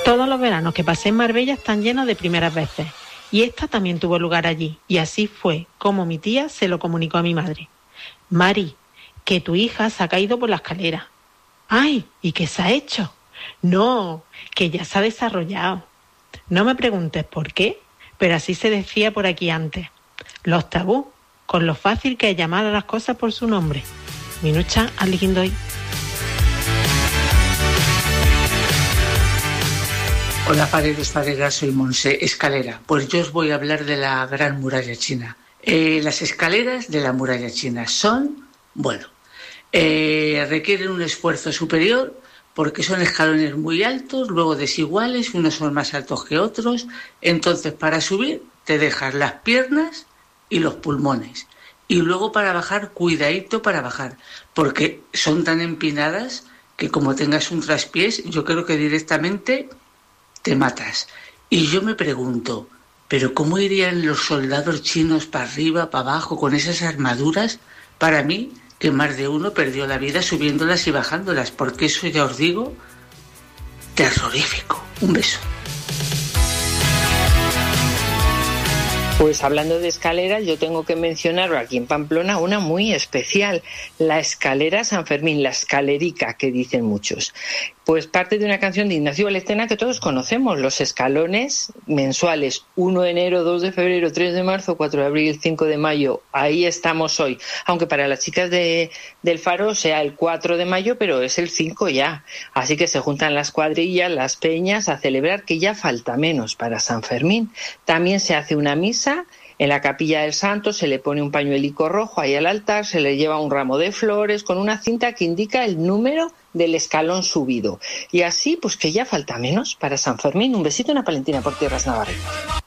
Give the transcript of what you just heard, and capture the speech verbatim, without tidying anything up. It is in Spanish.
Todos los veranos que pasé en Marbella están llenos de primeras veces, y esta también tuvo lugar allí, y así fue como mi tía se lo comunicó a mi madre. Mari, que tu hija se ha caído por la escalera. ¡Ay! ¿Y qué se ha hecho? No, que ya se ha desarrollado. No me preguntes por qué, pero así se decía por aquí antes. Los tabús, con lo fácil que es llamar a las cosas por su nombre. Minucha Aligindoy. Hola, paredes, paredes, soy Monse Escalera. Pues yo os voy a hablar de la Gran Muralla China. Eh, las escaleras de la Muralla China son, bueno, eh, requieren un esfuerzo superior porque son escalones muy altos, luego desiguales, unos son más altos que otros. Entonces, para subir te dejas las piernas y los pulmones. Y luego para bajar, cuidadito para bajar, porque son tan empinadas que como tengas un traspiés, yo creo que directamente te matas. Y yo me pregunto, ¿pero cómo irían los soldados chinos para arriba, para abajo, con esas armaduras? Para mí, que más de uno perdió la vida subiéndolas y bajándolas, porque eso ya os digo, terrorífico. Un beso. Pues hablando de escaleras, yo tengo que mencionar aquí en Pamplona una muy especial, la escalera San Fermín, la escalerica, que dicen muchos. Pues parte de una canción de Ignacio Vallecena que todos conocemos, los escalones mensuales, uno de enero, dos de febrero, tres de marzo, cuatro de abril, cinco de mayo, ahí estamos hoy. Aunque para las chicas de, del Faro sea el cuatro de mayo, pero es el cinco ya. Así que se juntan las cuadrillas, las peñas, a celebrar que ya falta menos para San Fermín. También se hace una misa en la capilla del Santo, se le pone un pañuelico rojo ahí al altar, se le lleva un ramo de flores con una cinta que indica el número del escalón subido. Y así, pues que ya falta menos para San Fermín. Un besito, una palentina por tierras navarrinas.